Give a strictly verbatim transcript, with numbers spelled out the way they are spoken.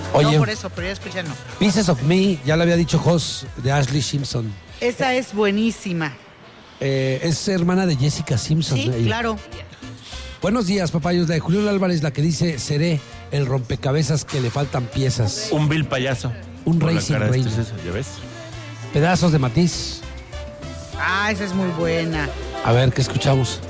Oye, no por eso, pero ya escuché no. Pieces of Me, ya lo había dicho Jos, de Ashley Simpson. Esa es buenísima. Eh, es hermana de Jessica Simpson. Sí, ella. claro. Buenos días, papayos. La de Julián Álvarez, la que dice, seré el rompecabezas que le faltan piezas. Un vil payaso. Un Con la Racing cara de Rain. este, es eso, ¿ya ves? Pedazos de matiz. Ah, esa es muy buena. A ver, ¿qué escuchamos?